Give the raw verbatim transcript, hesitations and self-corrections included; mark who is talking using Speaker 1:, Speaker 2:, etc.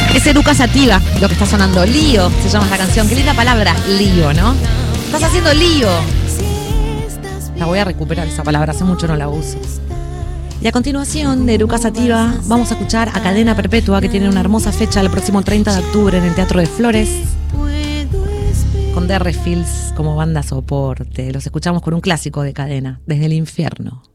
Speaker 1: Es Eruca Sativa, lo que está sonando. Lío, se llama esta canción. Qué linda palabra, lío, ¿no? Estás haciendo lío. La voy a recuperar esa palabra, hace mucho no la uso. Y a continuación de Eruca Sativa vamos a escuchar a Cadena Perpetua, que tiene una hermosa fecha el próximo treinta de octubre en el Teatro de Flores, con D R Fields como banda soporte. Los escuchamos con un clásico de Cadena, Desde el Infierno.